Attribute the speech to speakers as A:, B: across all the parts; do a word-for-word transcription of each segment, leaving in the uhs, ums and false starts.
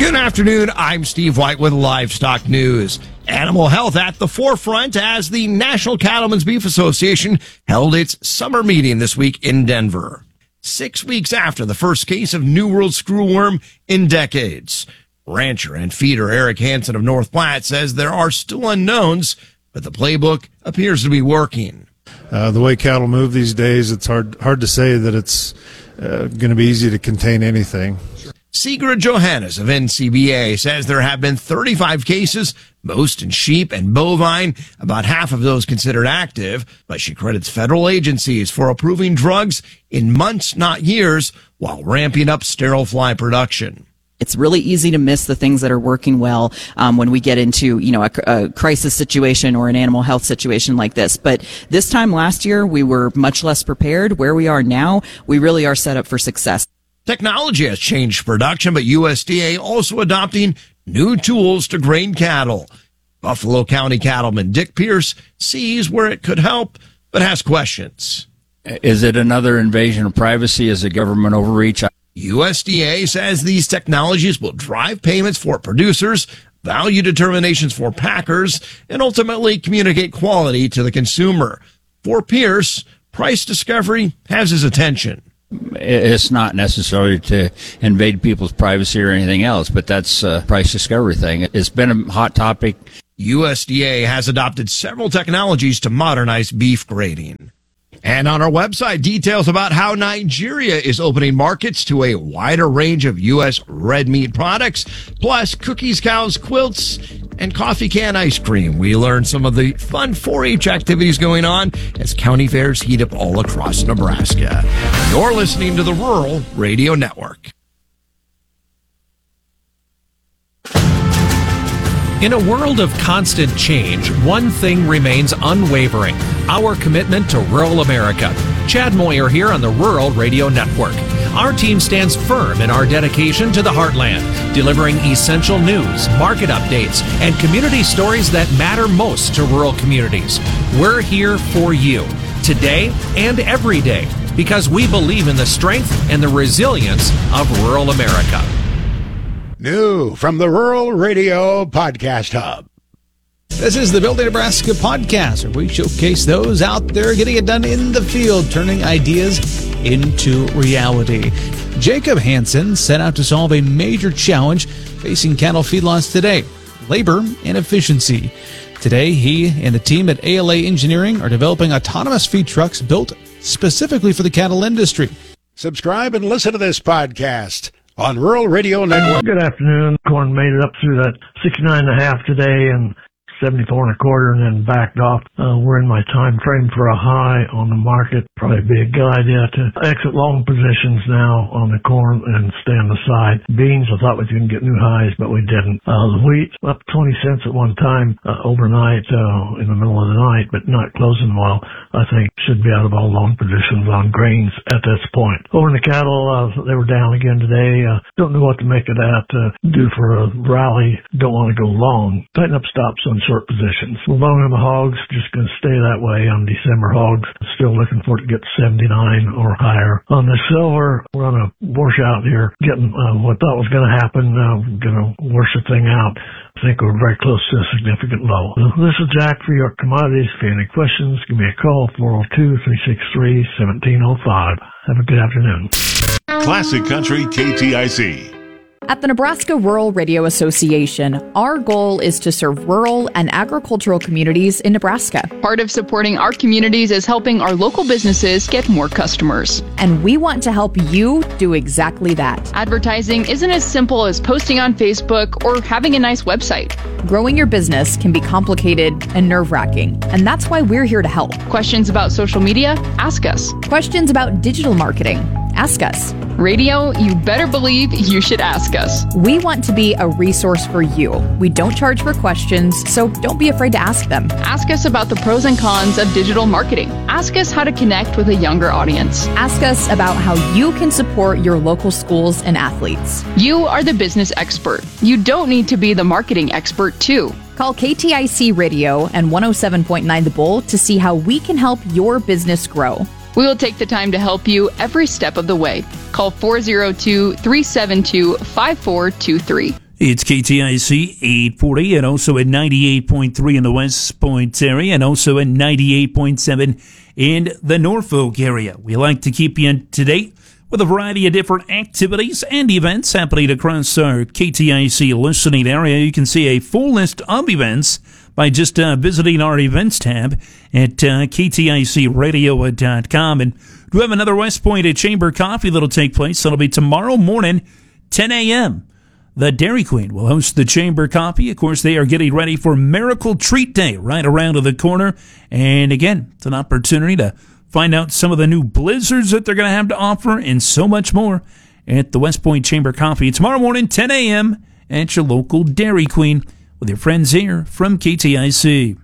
A: Good afternoon. I'm Steve White with Livestock News. Animal health at the forefront as the National Cattlemen's Beef Association held its summer meeting this week in Denver. Six weeks after the first case of New World screwworm in decades. Rancher and feeder Eric Hansen of North Platte says there are still unknowns, but the playbook appears to be working.
B: Uh, the way cattle move these days, it's hard hard to say that it's uh, going to be easy to contain anything.
A: Sigrid Johannes of N C B A says there have been thirty-five cases, most in sheep and bovine, about half of those considered active, but she credits federal agencies for approving drugs in months, not years, while ramping up sterile fly production.
C: It's really easy to miss the things that are working well um, when we get into, you know, a, a crisis situation or an animal health situation like this. But this time last year, we were much less prepared. Where we are now, we really are set up for success.
A: Technology has changed production, but U S D A also adopting new tools to grain cattle. Buffalo County cattleman Dick Pierce sees where it could help, but has questions.
D: Is it another invasion of privacy? Is it government overreach?
A: U S D A says these technologies will drive payments for producers, value determinations for packers, and ultimately communicate quality to the consumer. For Pierce, price discovery has his attention.
D: It's not necessarily to invade people's privacy or anything else, but that's a price discovery thing. It's been a hot topic.
A: U S D A has adopted several technologies to modernize beef grading. And on our website, details about how Nigeria is opening markets to a wider range of U S red meat products, plus cookies, cows, quilts, and coffee can ice cream. We learned some of the fun four H activities going on as county fairs heat up all across Nebraska. You're listening to the Rural Radio Network.
E: In a world of constant change, one thing remains unwavering: our commitment to rural America. Chad Moyer here on the Rural Radio Network. Our team stands firm in our dedication to the heartland, delivering essential news, market updates, and community stories that matter most to rural communities. We're here for you, today and every day, because we believe in the strength and the resilience of rural America.
F: New from the Rural Radio Podcast Hub.
G: This is the Building Nebraska podcast, where we showcase those out there getting it done in the field, turning ideas into reality. Jacob Hansen set out to solve a major challenge facing cattle feedlots today: labor and efficiency. Today, he and the team at A L A Engineering are developing autonomous feed trucks built specifically for the cattle industry.
F: Subscribe and listen to this podcast on Rural Radio Network.
H: Good afternoon. Corn made it up through that sixty-nine and a half today and seventy-four and a quarter, and then backed off. Uh, we're in my time frame for a high on the market. Probably be a good idea to exit long positions now on the corn and stay on the side. Beans, I thought we didn't get new highs, but we didn't. Uh, the wheat up twenty cents at one time uh, overnight uh, in the middle of the night, but not closing well. I think should be out of all long positions on grains at this point. Over in the cattle, uh, they were down again today. Uh, don't know what to make of that. Uh, due for a rally. Don't want to go long. Tighten up stops on short positions. We're low on the hogs, just going to stay that way on December hogs. Still looking for it to get seventy-nine or higher. On the silver, we're on a washout here, getting uh, what I thought was going to happen, uh, going to wash the thing out. I think we're very close to a significant low. This is Jack for your commodities. If you have any questions, give me a call, four oh two, three six three, one seven oh five. Have a good afternoon.
I: Classic Country K T I C.
J: At the Nebraska Rural Radio Association, our goal is to serve rural and agricultural communities in Nebraska.
K: Part of supporting our communities is helping our local businesses get more customers.
J: And we want to help you do exactly that.
K: Advertising isn't as simple as posting on Facebook or having a nice website.
J: Growing your business can be complicated and nerve-wracking, and that's why we're here to help.
K: Questions about social media? Ask us.
J: Questions about digital marketing? Ask us.
K: Radio, you better believe you should ask us.
J: We want to be a resource for you. We don't charge for questions, so don't be afraid to ask them.
K: Ask us about the pros and cons of digital marketing. Ask us how to connect with a younger audience.
J: Ask us about how you can support your local schools and athletes.
K: You are the business expert. You don't need to be the marketing expert, too.
J: Call K T I C Radio and one oh seven point nine The Bull to see how we can help your business grow.
K: We will take the time to help you every step of the way. Call four oh two, three seven two, five four two three.
L: It's K T I C eight forty and also at ninety-eight point three in the West Point area and also at ninety-eight point seven in the Norfolk area. We like to keep you up to date with a variety of different activities and events happening across our K T I C listening area. You can see a full list of events by just uh, visiting our events tab at uh, K T I C radio dot com. And we have another West Point Chamber Coffee that'll take place. That'll be tomorrow morning, ten a.m. The Dairy Queen will host the Chamber Coffee. Of course, they are getting ready for Miracle Treat Day right around the corner. And again, it's an opportunity to find out some of the new blizzards that they're going to have to offer and so much more at the West Point Chamber Coffee tomorrow morning, ten a.m. at your local Dairy Queen with your friends here from K T I C.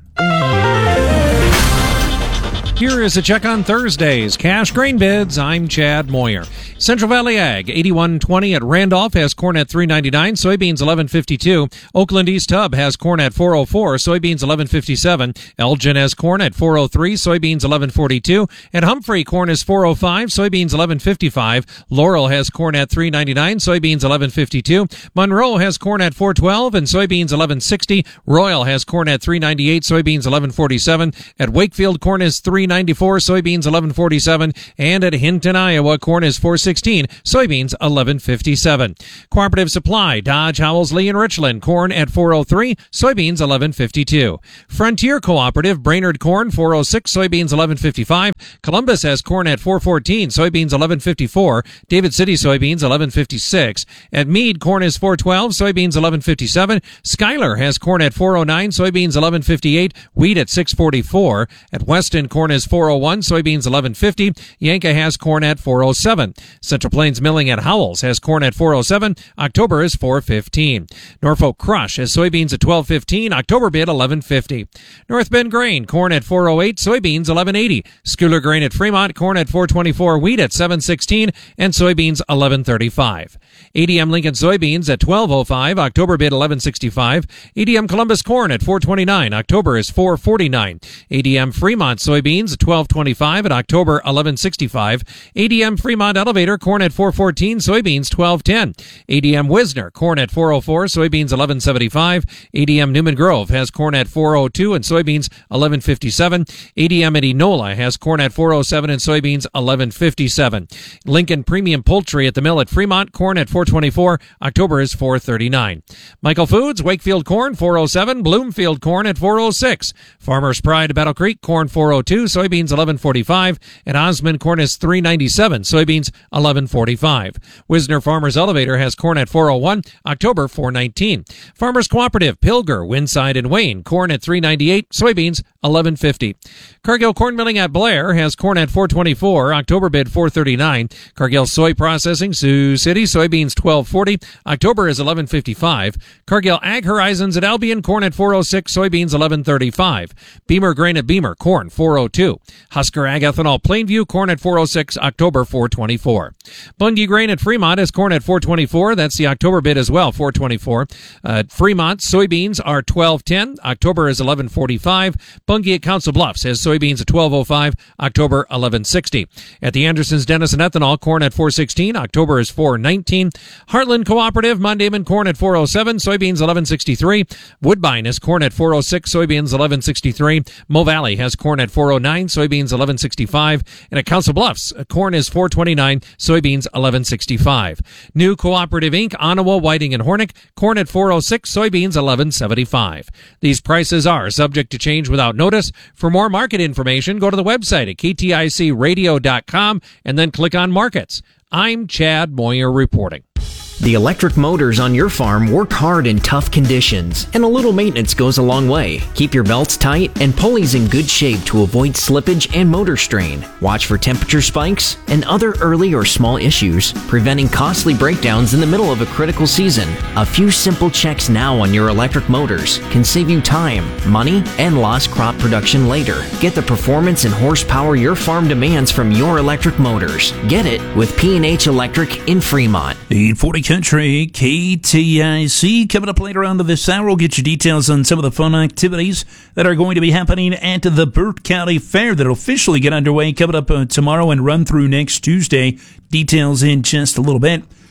E: Here is a check on Thursday's cash grain bids. I'm Chad Moyer. Central Valley Ag, eighty-one twenty at Randolph has corn at three ninety-nine, soybeans eleven fifty-two. Oakland East Hub has corn at four oh four, soybeans eleven fifty-seven. Elgin has corn at four oh three, soybeans eleven forty-two. At Humphrey, corn is four oh five, soybeans eleven fifty-five. Laurel has corn at three ninety-nine, soybeans eleven fifty-two. Monroe has corn at four twelve and soybeans eleven sixty. Royal has corn at three ninety-eight, soybeans eleven forty-seven. At Wakefield, corn is three ninety-four, soybeans eleven forty-seven, and at Hinton, Iowa, corn is four sixteen, soybeans eleven fifty-seven. Cooperative Supply, Dodge, Howells, Lee, and Richland, corn at four oh three, soybeans eleven fifty-two. Frontier Cooperative, Brainerd, corn four oh six, soybeans eleven fifty-five. Columbus has corn at four fourteen, soybeans eleven fifty-four. David City, soybeans eleven fifty-six. At Meade, corn is four twelve, soybeans eleven fifty-seven. Schuyler has corn at four oh nine, soybeans eleven fifty-eight. Wheat at six forty-four. At Weston, corn is four oh one, soybeans eleven fifty. Yanka has corn at four oh seven. Central Plains Milling at Howells has corn at four oh seven. October is four fifteen. Norfolk Crush has soybeans at twelve fifteen. October bid eleven fifty. North Bend Grain, corn at four oh eight, soybeans eleven eighty. Schuyler Grain at Fremont, corn at four twenty-four, wheat at seven sixteen, and soybeans eleven thirty-five. A D M Lincoln soybeans at twelve oh five. October bid eleven sixty-five. A D M Columbus corn at four twenty-nine. October is four forty-nine. A D M Fremont soybeans at twelve twenty-five at October eleven sixty-five. A D M Fremont Elevator corn at four fourteen, soybeans twelve ten. A D M Wisner corn at four oh four, soybeans eleven seventy-five. A D M Newman Grove has corn at four oh two and soybeans eleven fifty-seven. A D M at Enola has corn at four oh seven and soybeans eleven fifty-seven. Lincoln Premium Poultry at the mill at Fremont, corn at four twenty-four. October is four thirty-nine. Michael Foods, Wakefield corn four oh seven, Bloomfield corn at four oh six. Farmers Pride Battle Creek corn four oh two, soybeans eleven forty-five. At Osmond, corn is three ninety-seven, soybeans eleven forty-five. Wisner Farmers Elevator has corn at four oh one, October four nineteen. Farmers Cooperative, Pilger, Winside, and Wayne, corn at three ninety-eight, soybeans eleven fifty. Cargill Corn Milling at Blair has corn at four twenty-four, October bid four thirty-nine. Cargill Soy Processing, Sioux City, soybeans twelve forty, October is eleven fifty-five. Cargill Ag Horizons at Albion, corn at four oh six, soybeans eleven thirty-five. Beamer Grain at Beamer, corn four oh two. Husker Ag Ethanol Plainview, corn at four oh six, October four twenty-four. Bunge Grain at Fremont is corn at four twenty-four. That's the October bid as well, four twenty-four. Uh, Fremont soybeans are twelve ten. October is eleven forty-five. Bunge at Council Bluffs has soybeans at twelve oh five. October eleven sixty. At the Andersons Denison Ethanol, corn at four sixteen. October is four nineteen. Heartland Cooperative, Mondayman corn at four oh seven. Soybeans eleven sixty-three. Woodbine has corn at four oh six. Soybeans eleven sixty-three. Mo Valley has corn at four oh nine. Soybeans eleven sixty-five. And at Council Bluffs, corn is four twenty-nine. Soybeans eleven sixty-five. New Cooperative Incorporated, Onawa, Whiting, and Hornick, corn at four oh six, soybeans eleven seventy-five. These prices are subject to change without notice. For more market information, go to the website at K T I C radio dot com and then click on Markets. I'm Chad Moyer reporting.
M: The electric motors on your farm work hard in tough conditions, and a little maintenance goes a long way. Keep your belts tight and pulleys in good shape to avoid slippage and motor strain. Watch for temperature spikes and other early or small issues, preventing costly breakdowns in the middle of a critical season. A few simple checks now on your electric motors can save you time, money, and lost crop production later. Get the performance and horsepower your farm demands from your electric motors. Get it with P and H Electric in Fremont.
L: eight forty Country, K T I C. Coming up later on this hour, we'll get you details on some of the fun activities that are going to be happening at the Burt County Fair that will officially get underway coming up uh, tomorrow and run through next Tuesday. Details in just a little bit.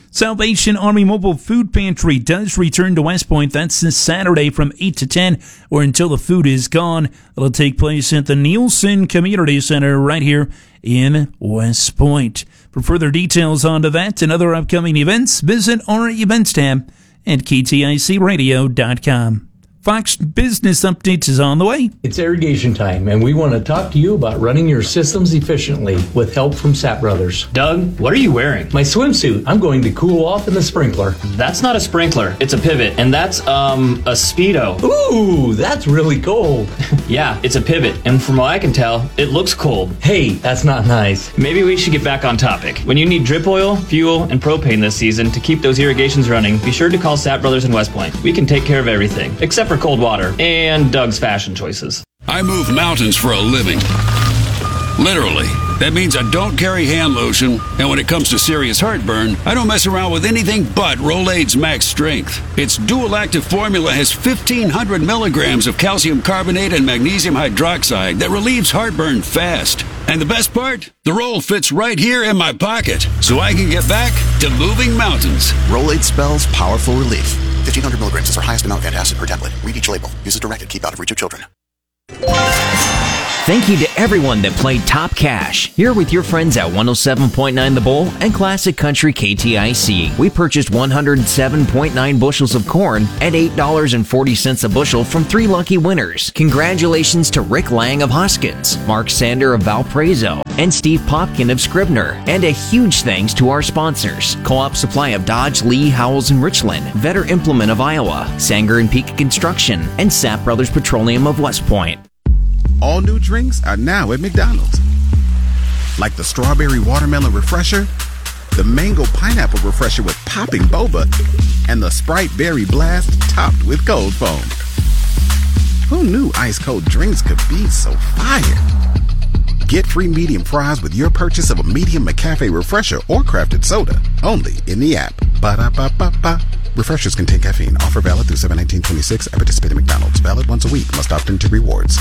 L: Salvation Army Mobile Food Pantry does return to West Point. That's this Saturday from eight to ten, or until the food is gone. It'll take place at the Nielsen Community Center right here in West Point. For further details on that and other upcoming events, visit our events tab at K T I C radio dot com. Fox Business Updates is on the way.
N: It's irrigation time, and we want to talk to you about running your systems efficiently with help from Sapp Brothers.
O: Doug, what are you wearing?
N: My swimsuit. I'm going to cool off in the sprinkler.
O: That's not a sprinkler. It's a pivot, and that's, um, a Speedo.
N: Ooh, that's really cold.
O: Yeah, it's a pivot, and from what I can tell, it looks cold.
N: Hey, that's not nice.
O: Maybe we should get back on topic. When you need drip oil, fuel, and propane this season to keep those irrigations running, be sure to call Sapp Brothers in West Point. We can take care of everything, except for cold water and Doug's fashion choices.
P: I move mountains for a living. Literally. That means I don't carry hand lotion, and when it comes to serious heartburn, I don't mess around with anything but Rolaids Max Strength. Its dual-active formula has fifteen hundred milligrams of calcium carbonate and magnesium hydroxide that relieves heartburn fast. And the best part? The roll fits right here in my pocket, so I can get back to moving mountains.
Q: Rolaids spells powerful relief. fifteen hundred milligrams is our highest amount of antacid per tablet. Read each label. Use as directed. Keep out of reach of children.
M: Thank you to everyone that played Top Cash. Here with your friends at one oh seven point nine The Bull and Classic Country K T I C. We purchased one hundred seven point nine bushels of corn at eight dollars and forty cents a bushel from three lucky winners. Congratulations to Rick Lang of Hoskins, Mark Sander of Valparaiso, and Steve Popkin of Scribner. And a huge thanks to our sponsors: Co-op Supply of Dodge, Lee, Howells, and Richland, Vetter Implement of Iowa, Sanger and Peak Construction, and Sapp Brothers Petroleum of West Point.
R: All new drinks are now at McDonald's. Like the strawberry watermelon refresher, the mango pineapple refresher with popping boba, and the Sprite berry blast topped with cold foam. Who knew ice cold drinks could be so fire? Get free medium fries with your purchase of a medium McCafe refresher or crafted soda, only in the app. Ba-da-ba-ba-ba. Refreshers contain caffeine. Offer valid through seven nineteen twenty-six at participating McDonald's. Valid once a week. Must opt into rewards.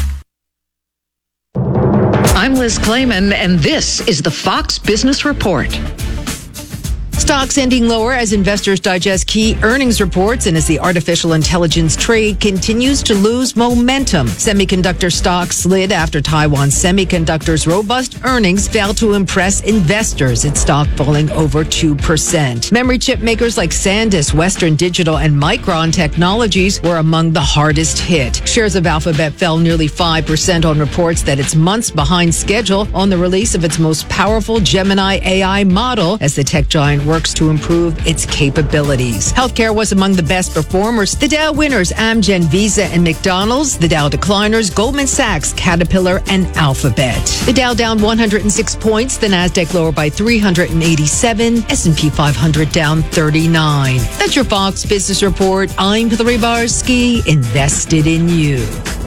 S: I'm Liz Clayman, and this is the Fox Business Report. Stocks ending lower as investors digest key earnings reports and as the artificial intelligence trade continues to lose momentum. Semiconductor stocks slid after Taiwan Semiconductor's robust earnings failed to impress investors, its stock falling over two percent. Memory chip makers like SanDisk, Western Digital, and Micron Technologies were among the hardest hit. Shares of Alphabet fell nearly five percent on reports that it's months behind schedule on the release of its most powerful Gemini A I model as the tech giant works to improve its capabilities. Healthcare was among the best performers. The Dow winners, Amgen, Visa, and McDonald's. The Dow decliners, Goldman Sachs, Caterpillar, and Alphabet. The Dow down one hundred six points. The Nasdaq lower by three hundred eighty-seven. S and P five hundred down thirty-nine. That's your Fox Business Report. I'm Hillary Barsky, invested in you.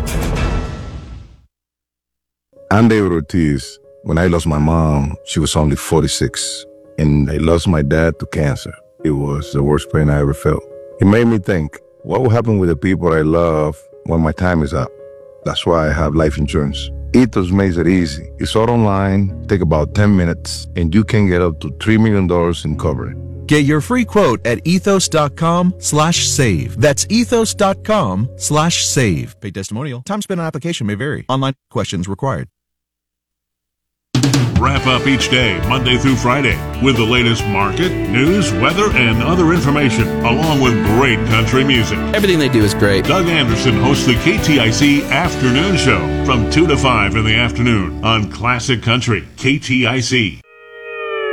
T: I'm David Ortiz. When I lost my mom, she was only forty-six. And I lost my dad to cancer. It was the worst pain I ever felt. It made me think, what will happen with the people I love when my time is up? That's why I have life insurance. Ethos makes it easy. It's all online, take about ten minutes, and you can get up to three million dollars in coverage.
U: Get your free quote at ethos.com slash save. That's ethos.com slash save. Paid testimonial. Time spent on application may vary. Online questions required.
I: Wrap up each day, Monday through Friday, with the latest market, news, weather, and other information, along with great country music.
V: Everything they do is great.
I: Doug Anderson hosts the K T I C Afternoon Show from two to five in the afternoon on Classic Country K T I C.